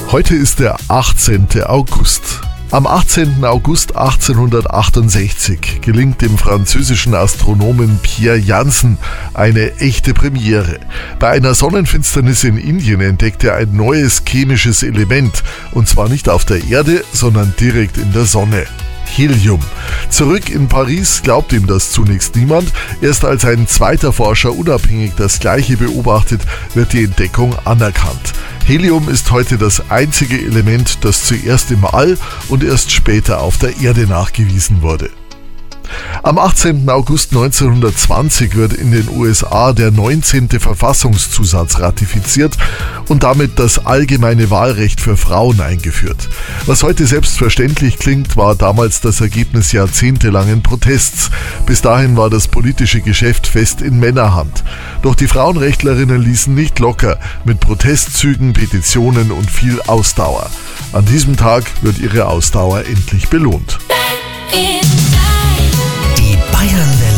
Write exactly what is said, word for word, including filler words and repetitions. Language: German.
Heute ist der achtzehnte August. Am achtzehnten August achtzehnhundertachtundsechzig gelingt dem französischen Astronomen Pierre Janssen eine echte Premiere. Bei einer Sonnenfinsternis in Indien entdeckt er ein neues chemisches Element, und zwar nicht auf der Erde, sondern direkt in der Sonne. Helium. Zurück in Paris glaubt ihm das zunächst niemand. Erst als ein zweiter Forscher unabhängig das Gleiche beobachtet, wird die Entdeckung anerkannt. Helium ist heute das einzige Element, das zuerst im All und erst später auf der Erde nachgewiesen wurde. Am achtzehnten August neunzehnhundertzwanzig wird in den U S A der neunzehnte Verfassungszusatz ratifiziert und damit das allgemeine Wahlrecht für Frauen eingeführt. Was heute selbstverständlich klingt, war damals das Ergebnis jahrzehntelangen Protests. Bis dahin war das politische Geschäft fest in Männerhand. Doch die Frauenrechtlerinnen ließen nicht locker, mit Protestzügen, Petitionen und viel Ausdauer. An diesem Tag wird ihre Ausdauer endlich belohnt. Bayern